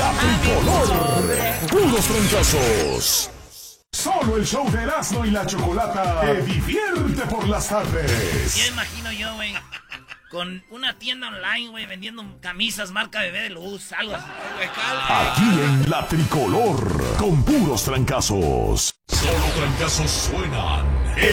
Tricolor. Puros trancazos. Solo el show de Erasmo y la Chocolata te divierte por las tardes. Ya imagino yo, güey, con una tienda online, güey, vendiendo camisas marca Bebé de Luz, algo así. Aquí en la Tricolor, con puros trancazos. Solo trancazos suenan.